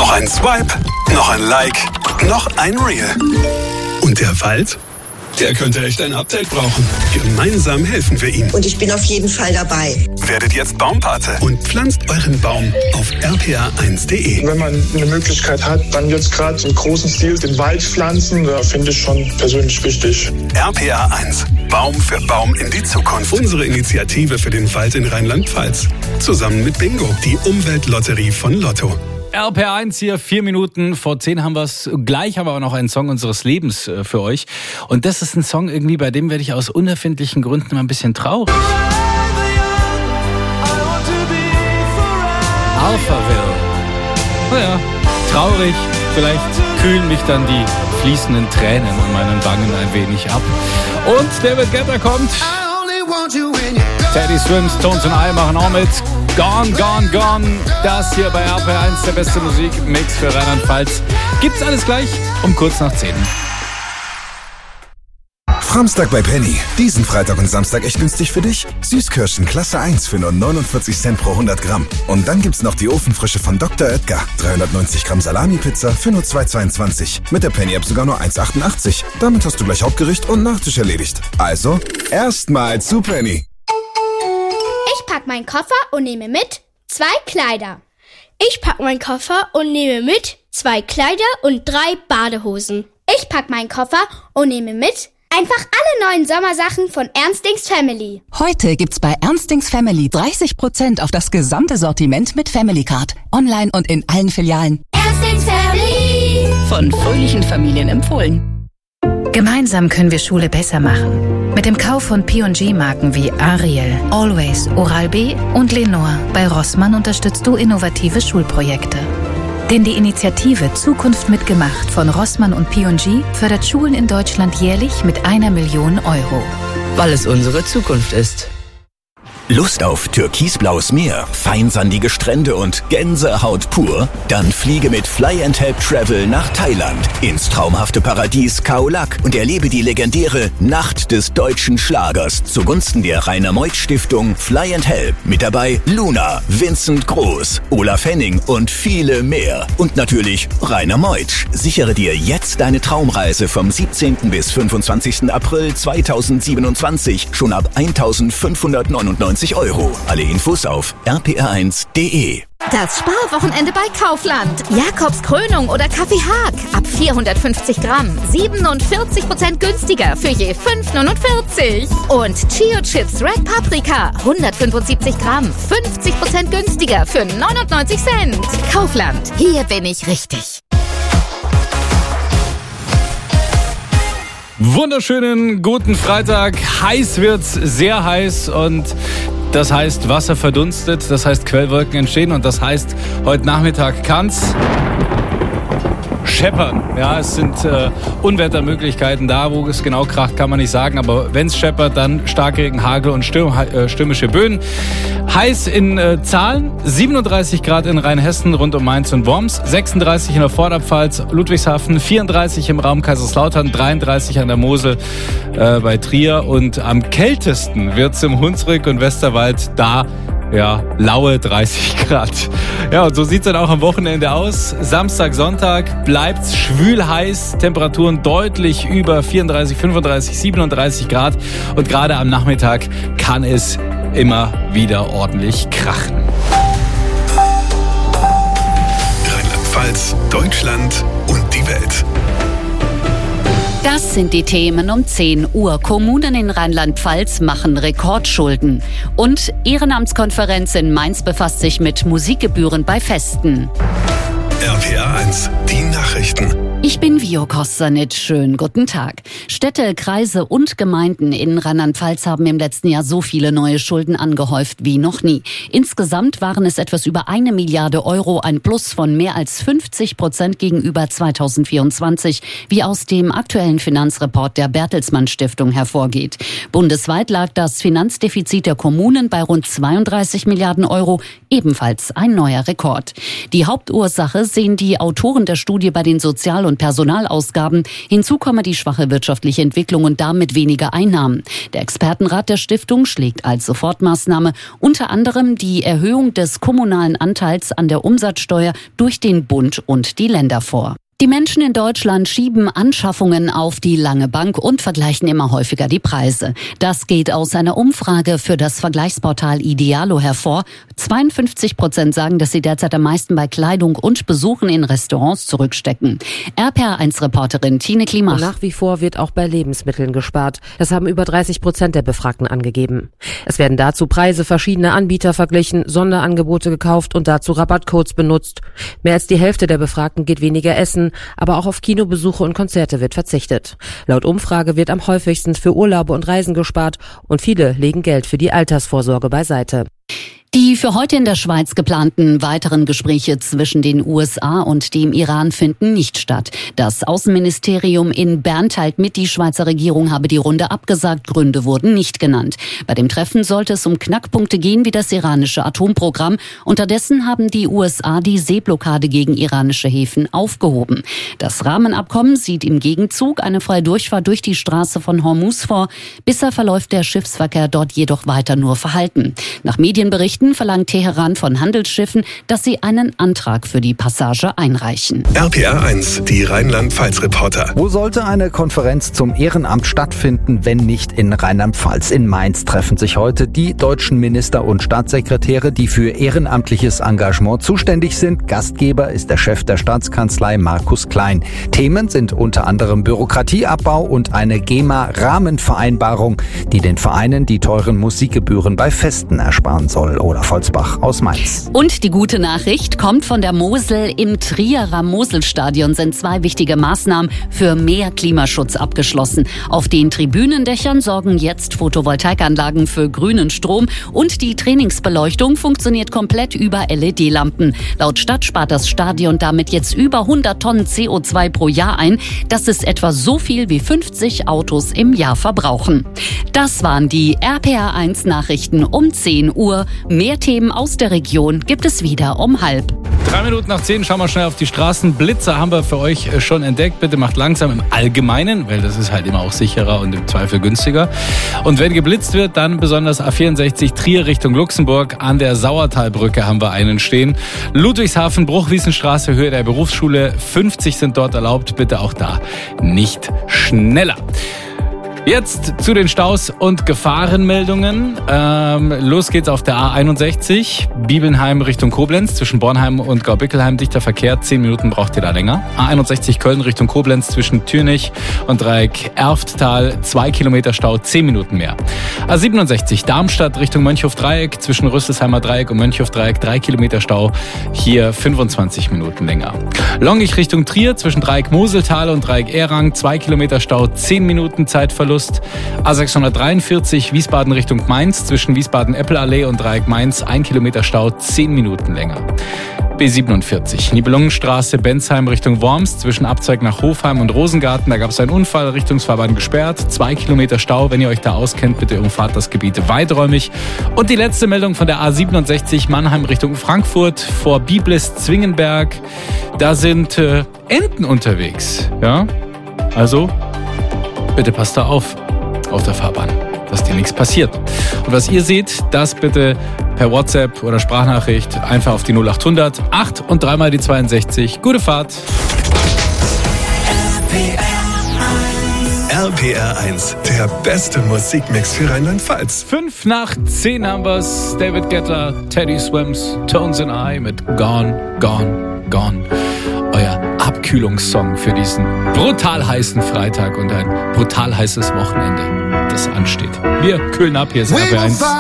Noch ein Swipe, noch ein Like, noch ein Reel. Und der Wald? Der könnte echt ein Update brauchen. Gemeinsam helfen wir ihm. Und ich bin auf jeden Fall dabei. Werdet jetzt Baumpate und pflanzt euren Baum auf rpa1.de. Wenn man eine Möglichkeit hat, dann jetzt gerade im großen Stil den Wald pflanzen, finde ich schon persönlich wichtig. RPA1. Baum für Baum in die Zukunft. Unsere Initiative für den Wald in Rheinland-Pfalz. Zusammen mit Bingo, die Umweltlotterie von Lotto. RPR1 hier, 4 Minuten vor 10 haben wir es. Gleich haben wir auch noch einen Song unseres Lebens für euch. Und das ist ein Song irgendwie, bei dem werde ich aus unerfindlichen Gründen mal ein bisschen traurig. Alphaville. Naja, traurig. Vielleicht kühlen mich dann die fließenden Tränen an meinen Wangen ein wenig ab. Und David Guetta kommt. Teddy Swims, Tones and I machen auch mit. Gone, gone, gone. Das hier bei RPR1, der beste Musikmix für Rheinland-Pfalz. Gibt's alles gleich um kurz nach 10. Framstag bei Penny. Diesen Freitag und Samstag echt günstig für dich. Süßkirschen Klasse 1 für nur 49 Cent pro 100 Gramm. Und dann gibt's noch die Ofenfrische von Dr. Oetker. 390 Gramm Salami-Pizza für nur 2,22. Mit der Penny-App sogar nur 1,88. Damit hast du gleich Hauptgericht und Nachtisch erledigt. Also, erstmal zu Penny. Ich pack meinen Koffer und nehme mit 2 Kleider. Ich pack meinen Koffer und nehme mit 2 Kleider und 3 Badehosen. Ich pack meinen Koffer und nehme mit einfach alle neuen Sommersachen von Ernstings Family. Heute gibt's bei Ernstings Family 30% auf das gesamte Sortiment mit Family Card. Online und in allen Filialen. Ernstings Family. Von fröhlichen Familien empfohlen. Gemeinsam können wir Schule besser machen. Mit dem Kauf von P&G-Marken wie Ariel, Always, Oral-B und Lenore bei Rossmann unterstützt du innovative Schulprojekte. Denn die Initiative Zukunft mitgemacht von Rossmann und P&G fördert Schulen in Deutschland jährlich mit 1 Million Euro. Weil es unsere Zukunft ist. Lust auf türkisblaues Meer, feinsandige Strände und Gänsehaut pur? Dann fliege mit Fly & Help Travel nach Thailand ins traumhafte Paradies Khao Lak und erlebe die legendäre Nacht des deutschen Schlagers zugunsten der Rainer Meuth Stiftung Fly & Help. Mit dabei Luna, Vincent Groß, Olaf Henning und viele mehr. Und natürlich Rainer Meuth. Sichere dir jetzt deine Traumreise vom 17. bis 25. April 2027 schon ab 1.599 €. Alle Infos auf rpr1.de. Das Sparwochenende bei Kaufland. Jakobs Krönung oder Kaffee Haag. Ab 450 Gramm. 47% günstiger für je 5,49. Und Chio Chips Red Paprika. 175 Gramm. 50% günstiger für 99 Cent. Kaufland. Hier bin ich richtig. Wunderschönen guten Freitag. Heiß wird's, sehr heiß und das heißt Wasser verdunstet, das heißt Quellwolken entstehen und das heißt heute Nachmittag kann's scheppern. Ja, es sind Unwettermöglichkeiten da, wo es genau kracht, kann man nicht sagen, aber wenn es scheppert, dann Starkregen, Hagel und stürmische Böen. Heiß in Zahlen, 37 Grad in Rheinhessen rund um Mainz und Worms, 36 in der Vorderpfalz, Ludwigshafen, 34 im Raum Kaiserslautern, 33 an der Mosel bei Trier und am kältesten wird's im Hunsrück und Westerwald, da ja, laue 30 Grad. Ja, und so sieht's dann auch am Wochenende aus. Samstag, Sonntag bleibt's schwül heiß, Temperaturen deutlich über 34, 35, 37 Grad und gerade am Nachmittag kann es immer wieder ordentlich krachen. Rheinland-Pfalz, Deutschland und die Welt. Das sind die Themen um 10 Uhr. Kommunen in Rheinland-Pfalz machen Rekordschulden. Und Ehrenamtskonferenz in Mainz befasst sich mit Musikgebühren bei Festen. RPR1, die Nachrichten. Ich bin Vio Kostanic. Schönen guten Tag. Städte, Kreise und Gemeinden in Rheinland-Pfalz haben im letzten Jahr so viele neue Schulden angehäuft wie noch nie. Insgesamt waren es etwas über 1 Milliarde Euro, ein Plus von mehr als 50% gegenüber 2024, wie aus dem aktuellen Finanzreport der Bertelsmann Stiftung hervorgeht. Bundesweit lag das Finanzdefizit der Kommunen bei rund 32 Milliarden Euro, ebenfalls ein neuer Rekord. Die Hauptursache sehen die Motoren der Studie bei den Sozial- und Personalausgaben. Hinzu komme die schwache wirtschaftliche Entwicklung und damit weniger Einnahmen. Der Expertenrat der Stiftung schlägt als Sofortmaßnahme unter anderem die Erhöhung des kommunalen Anteils an der Umsatzsteuer durch den Bund und die Länder vor. Die Menschen in Deutschland schieben Anschaffungen auf die lange Bank und vergleichen immer häufiger die Preise. Das geht aus einer Umfrage für das Vergleichsportal Idealo hervor. 52% sagen, dass sie derzeit am meisten bei Kleidung und Besuchen in Restaurants zurückstecken. RPR1-Reporterin Tine Klimach. Nach wie vor wird auch bei Lebensmitteln gespart. Das haben über 30% der Befragten angegeben. Es werden dazu Preise verschiedener Anbieter verglichen, Sonderangebote gekauft und dazu Rabattcodes benutzt. Mehr als die Hälfte der Befragten geht weniger essen, aber auch auf Kinobesuche und Konzerte wird verzichtet. Laut Umfrage wird am häufigsten für Urlaube und Reisen gespart und viele legen Geld für die Altersvorsorge beiseite. Die für heute in der Schweiz geplanten weiteren Gespräche zwischen den USA und dem Iran finden nicht statt. Das Außenministerium in Bern teilt mit, die Schweizer Regierung habe die Runde abgesagt, Gründe wurden nicht genannt. Bei dem Treffen sollte es um Knackpunkte gehen wie das iranische Atomprogramm. Unterdessen haben die USA die Seeblockade gegen iranische Häfen aufgehoben. Das Rahmenabkommen sieht im Gegenzug eine freie Durchfahrt durch die Straße von Hormuz vor. Bisher verläuft der Schiffsverkehr dort jedoch weiter nur verhalten. Nach Medienberichten verlangt Teheran von Handelsschiffen, dass sie einen Antrag für die Passage einreichen. RPR1, die Rheinland-Pfalz-Reporter. Wo sollte eine Konferenz zum Ehrenamt stattfinden, wenn nicht in Rheinland-Pfalz? In Mainz treffen sich heute die deutschen Minister und Staatssekretäre, die für ehrenamtliches Engagement zuständig sind. Gastgeber ist der Chef der Staatskanzlei Markus Klein. Themen sind unter anderem Bürokratieabbau und eine GEMA-Rahmenvereinbarung, die den Vereinen die teuren Musikgebühren bei Festen ersparen soll. Oder Volzbach aus Mainz. Und die gute Nachricht kommt von der Mosel. Im Trierer Moselstadion sind 2 wichtige Maßnahmen für mehr Klimaschutz abgeschlossen. Auf den Tribünendächern sorgen jetzt Photovoltaikanlagen für grünen Strom und die Trainingsbeleuchtung funktioniert komplett über LED-Lampen. Laut Stadt spart das Stadion damit jetzt über 100 Tonnen CO2 pro Jahr ein. Das ist etwa so viel wie 50 Autos im Jahr verbrauchen. Das waren die RPR1 Nachrichten um 10 Uhr. Mehr Themen aus der Region gibt es wieder um 9:30. 3 Minuten nach 10 schauen wir schnell auf die Straßen. Blitzer haben wir für euch schon entdeckt. Bitte macht langsam im Allgemeinen, weil das ist halt immer auch sicherer und im Zweifel günstiger. Und wenn geblitzt wird, dann besonders A64 Trier Richtung Luxemburg. An der Sauertalbrücke haben wir einen stehen. Ludwigshafen, Bruchwiesenstraße, Höhe der Berufsschule. 50 sind dort erlaubt. Bitte auch da nicht schneller. Jetzt zu den Staus und Gefahrenmeldungen. Los geht's auf der A61, Bibelnheim Richtung Koblenz, zwischen Bornheim und Gaubickelheim, dichter Verkehr, 10 Minuten braucht ihr da länger. A61 Köln Richtung Koblenz, zwischen Türnich und Dreieck Erfttal, 2 Kilometer Stau, 10 Minuten mehr. A67 Darmstadt Richtung Mönchhof-Dreieck, zwischen Rüsselsheimer Dreieck und Mönchhof-Dreieck, 3 Kilometer Stau, hier 25 Minuten länger. Longich Richtung Trier, zwischen Dreieck Moseltal und Dreieck Errang, 2 Kilometer Stau, 10 Minuten Zeitverlust. A643 Wiesbaden Richtung Mainz, zwischen Wiesbaden-Eppelallee und Dreieck Mainz, 1 Kilometer Stau, 10 Minuten länger. B47 Nibelungenstraße, Bensheim Richtung Worms, zwischen Abzweig nach Hofheim und Rosengarten, da gab es einen Unfall, Richtungsfahrbahn gesperrt, 2 Kilometer Stau. Wenn ihr euch da auskennt, bitte umfahrt das Gebiet weiträumig. Und die letzte Meldung von der A67 Mannheim Richtung Frankfurt, vor Biblis-Zwingenberg, da sind Enten unterwegs. Ja, also bitte passt da auf der Fahrbahn, dass dir nichts passiert. Und was ihr seht, das bitte per WhatsApp oder Sprachnachricht einfach auf die 0800 8 und 3 mal die 62. Gute Fahrt. RPR1, der beste Musikmix für Rheinland-Pfalz. 5 nach 10 haben wir's. David Guetta, Teddy Swims, Tones and I mit Gone, Gone, Gone. Euer Abkühlungssong für diesen brutal heißen Freitag und ein brutal heißes Wochenende, das ansteht. Wir kühlen ab, hier ist RPR1.